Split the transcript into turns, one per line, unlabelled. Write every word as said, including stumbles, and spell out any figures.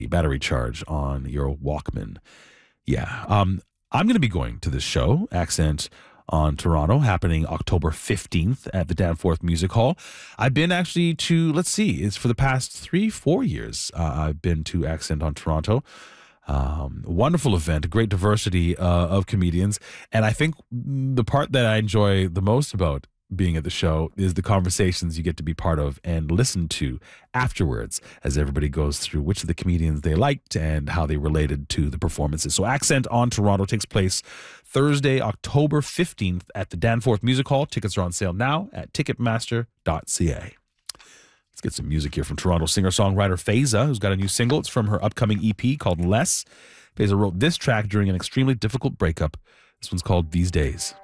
battery charge on your Walkman. Yeah. Um, I'm going to be going to this show, Accent on Toronto, happening October fifteenth at the Danforth Music Hall. I've been actually to, let's see, it's for the past three, four years. Uh, I've been to Accent on Toronto. Um, wonderful event, great diversity uh, of comedians. And I think the part that I enjoy the most about being at the show is the conversations you get to be part of and listen to afterwards as everybody goes through which of the comedians they liked and how they related to the performances. So Accent on Toronto takes place Thursday, October fifteenth at the Danforth Music Hall. Tickets are on sale now at ticketmaster dot c a. Let's get some music here from Toronto singer-songwriter Faiza, who's got a new single. It's from her upcoming E P called Less. Faiza wrote this track during an extremely difficult breakup. This one's called These Days.